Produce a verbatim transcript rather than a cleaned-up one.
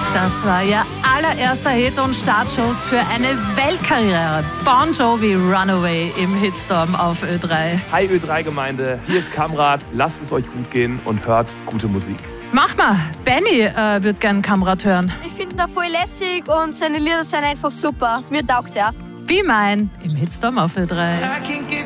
Das war ihr allererster Hit und Startschuss für eine Weltkarriere. Bon Jovi, Runaway im Hitstorm auf Ö drei. Hi Ö drei Gemeinde, hier ist Kamrat. Lasst es euch gut gehen und hört gute Musik. Mach mal, Benny äh, wird gern Kamrat hören. Ich finde ihn voll lässig und seine Lieder sind einfach super. Mir taugt er. Wie mein im Hitstorm auf Ö drei.